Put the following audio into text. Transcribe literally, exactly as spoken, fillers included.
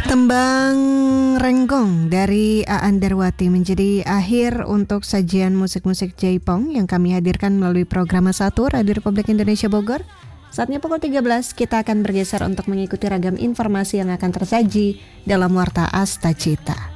Tembang Renggong dari Aan Darwati menjadi akhir untuk sajian musik-musik Jaipong yang kami hadirkan melalui program satu Radio Republik Indonesia Bogor. Saatnya pukul tiga belas kita akan bergeser untuk mengikuti ragam informasi yang akan tersaji dalam Warta Asta Cita.